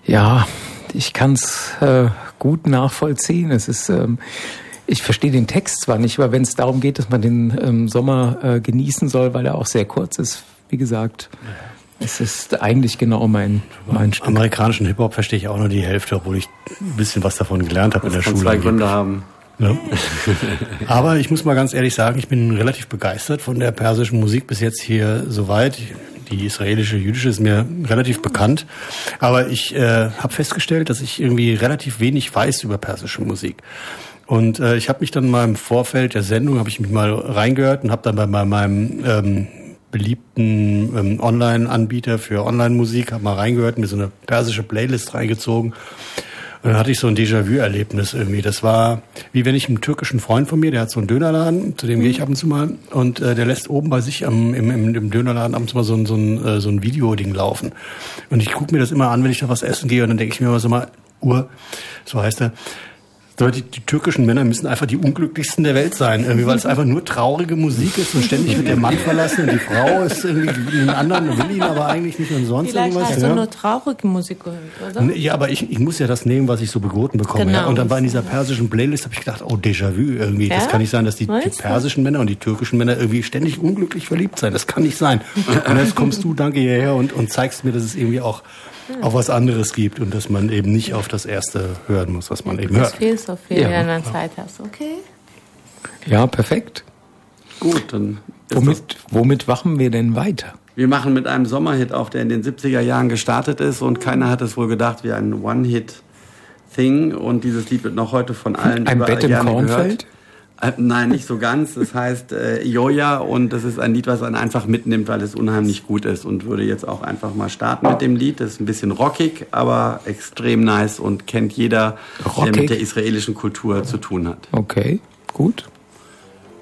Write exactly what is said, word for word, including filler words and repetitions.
Ja, ich kann es äh, gut nachvollziehen. Es ist, ähm, ich verstehe den Text zwar nicht, aber wenn es darum geht, dass man den ähm, Sommer äh, genießen soll, weil er auch sehr kurz ist, wie gesagt, es ist eigentlich genau mein, mein Stück. Amerikanischen Hip-Hop verstehe ich auch nur die Hälfte, obwohl ich ein bisschen was davon gelernt habe in der Schule. Zwei Gründe haben. Ja. Aber ich muss mal ganz ehrlich sagen, ich bin relativ begeistert von der persischen Musik bis jetzt hier soweit. Die israelische, jüdische ist mir relativ bekannt. Aber ich äh, habe festgestellt, dass ich irgendwie relativ wenig weiß über persische Musik. Und äh, ich habe mich dann mal im Vorfeld der Sendung, habe ich mich mal reingehört und habe dann bei, bei meinem ähm, beliebten ähm, Online-Anbieter für Online-Musik, habe mal reingehört, mir so eine persische Playlist reingezogen. Und dann hatte ich so ein Déjà-vu-Erlebnis irgendwie. Das war, wie wenn ich einen türkischen Freund von mir, der hat so einen Dönerladen, zu dem gehe ich ab und zu mal, und äh, der lässt oben bei sich am, im, im, im Dönerladen ab und zu mal so ein, so ein, äh, so ein Videoding laufen. Und ich gucke mir das immer an, wenn ich da was essen gehe, und dann denke ich mir immer so mal, Ur, so heißt er, Die, die türkischen Männer müssen einfach die unglücklichsten der Welt sein, irgendwie, weil es einfach nur traurige Musik ist und ständig wird der Mann verlassen und die Frau ist irgendwie einen anderen, will ihn aber eigentlich nicht und sonst Vielleicht irgendwas. hast Ja. du nur traurige Musik gehört, oder? Ja, aber ich, ich muss ja das nehmen, was ich so geboten bekomme. Genau. Ja. Und dann war in dieser persischen Playlist, habe ich gedacht, oh, Déjà-vu irgendwie. Ja? Das kann nicht sein, dass die, die Weißt du? persischen Männer und die türkischen Männer irgendwie ständig unglücklich verliebt sein. Das kann nicht sein. Und jetzt kommst du, danke, hierher und, und zeigst mir, dass es irgendwie auch auch was anderes gibt und dass man eben nicht auf das Erste hören muss, was man eben Das hört. viel so viel, Ja. wenn du Zeit hast, okay? Ja, perfekt. Gut, dann ist Womit, das, womit wachen wir denn weiter? wir machen mit einem Sommerhit auf, der in den siebziger Jahren gestartet ist, und keiner hat es wohl gedacht, wie ein One-Hit-Thing, und dieses Lied wird noch heute von allen Ein überall Bett im gerne Kornfeld? gehört. Äh, Nein, nicht so ganz. Es heißt äh, Joja, und das ist ein Lied, was einen einfach mitnimmt, weil es unheimlich gut ist, und würde jetzt auch einfach mal starten mit dem Lied. Das ist ein bisschen rockig, aber extrem nice und kennt jeder, Rockig? der mit der israelischen Kultur zu tun hat. Okay, gut.